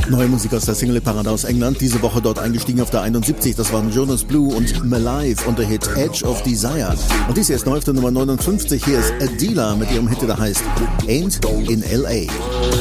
Neue Musik aus der Single-Parade aus England, diese Woche dort eingestiegen auf der 71, das waren Jonas Blue und Malive und der Hit Edge of Desire. Und dies hier ist neu auf der Nummer 59, hier ist Adela mit ihrem Hit, der heißt Ain't in L.A.